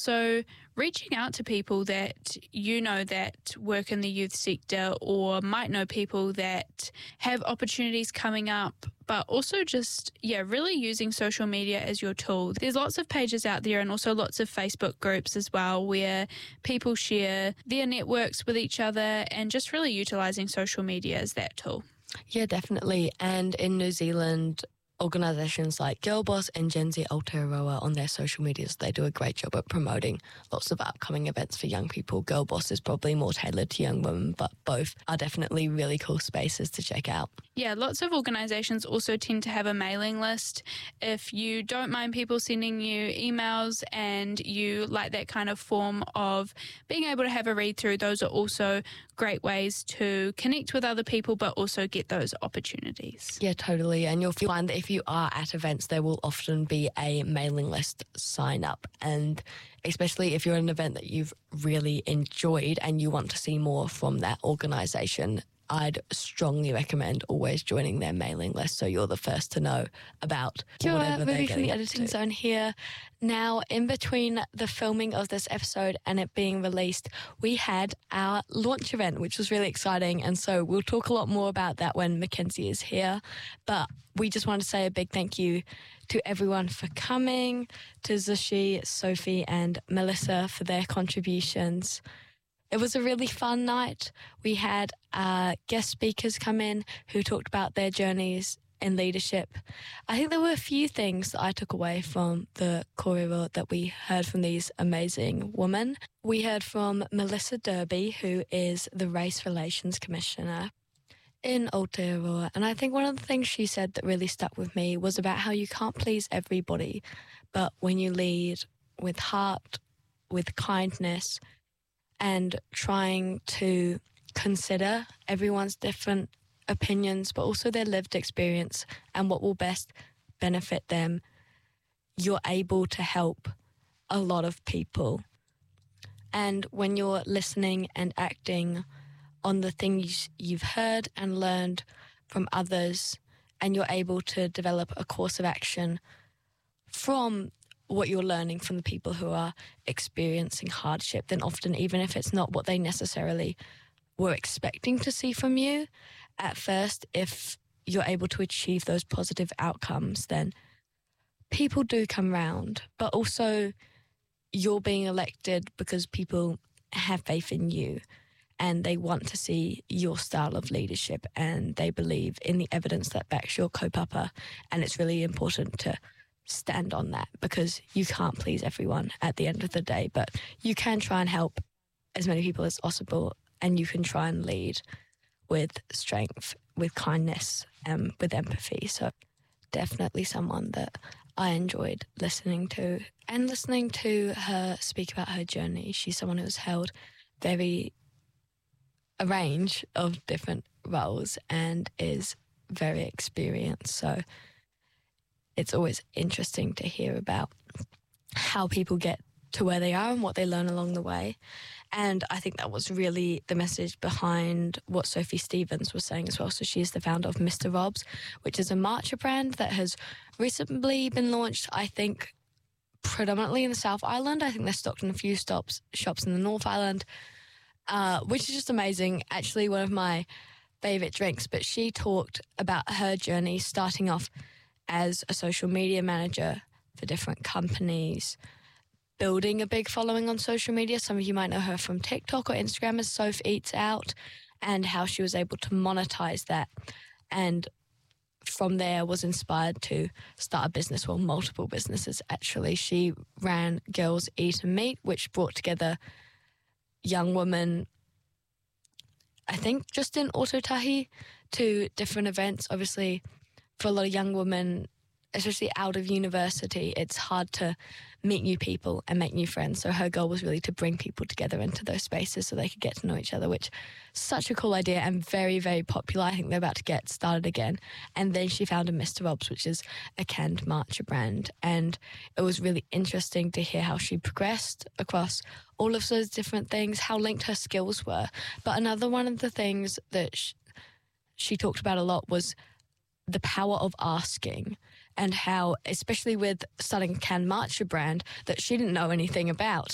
also reaching out to people that you know that work in the youth sector or might know people that have opportunities coming up, but also just, really using social media as your tool. There's lots of pages out there and also lots of Facebook groups as well where people share their networks with each other and just really utilising social media as that tool. Yeah, definitely. And in New Zealand, organisations like Girlboss and Gen Z Aotearoa on their social medias, they do a great job at promoting lots of upcoming events for young people. Girlboss is probably more tailored to young women, but both are definitely really cool spaces to check out. Yeah, lots of organisations also tend to have a mailing list. If you don't mind people sending you emails and you like that kind of form of being able to have a read through, those are also great ways to connect with other people but also get those opportunities. Yeah, totally. And you'll find that if you are at events, there will often be a mailing list sign up. And especially if you're at an event that you've really enjoyed and you want to see more from that organisation, I'd strongly recommend always joining their mailing list so you're the first to know about whatever they're getting from the editing zone here. Now, in between the filming of this episode and it being released, we had our launch event, which was really exciting. And so we'll talk a lot more about that when Mackenzie is here. But we just want to say a big thank you to everyone for coming, to Zushi, Sophie and Melissa for their contributions. It was a really fun night. We had guest speakers come in who talked about their journeys in leadership. I think there were a few things that I took away from the kōrero that we heard from these amazing women. We heard from Melissa Derby, who is the Race Relations Commissioner in Aotearoa. And I think one of the things she said that really stuck with me was about how you can't please everybody, but when you lead with heart, with kindness, and trying to consider everyone's different opinions, but also their lived experience and what will best benefit them, you're able to help a lot of people. And when you're listening and acting on the things you've heard and learned from others, and you're able to develop a course of action from what you're learning from the people who are experiencing hardship, then often, even if it's not what they necessarily were expecting to see from you at first, if you're able to achieve those positive outcomes, then people do come round. But also, you're being elected because people have faith in you and they want to see your style of leadership and they believe in the evidence that backs your kaupapa. And it's really important to stand on that because you can't please everyone at the end of the day, but you can try and help as many people as possible, and you can try and lead with strength, with kindness, and with empathy. So definitely someone that I enjoyed listening to, and listening to her speak about her journey. She's someone who's held a range of different roles and is very experienced. So it's always interesting to hear about how people get to where they are and what they learn along the way. And I think that was really the message behind what Sophie Stevens was saying as well. So she's the founder of Mr. Rob's, which is a matcha brand that has recently been launched, I think, predominantly in the South Island. I think they're stocked in a few shops in the North Island, which is just amazing. Actually, one of my favourite drinks. But she talked about her journey starting off as a social media manager for different companies, building a big following on social media. Some of you might know her from TikTok or Instagram as Soph Eats Out, and how she was able to monetize that. And from there was inspired to start a business, well, multiple businesses actually. She ran Girls Eat and Meet, which brought together young women, I think just in Ōtautahi, to different events. Obviously, for a lot of young women, especially out of university, it's hard to meet new people and make new friends. So her goal was really to bring people together into those spaces so they could get to know each other, which is such a cool idea and very, very popular. I think they're about to get started again. And then she founded Mr. Rob's, which is a canned matcha brand. And it was really interesting to hear how she progressed across all of those different things, how linked her skills were. But another one of the things that she talked about a lot was the power of asking, and how, especially with starting a canned matcha brand that she didn't know anything about,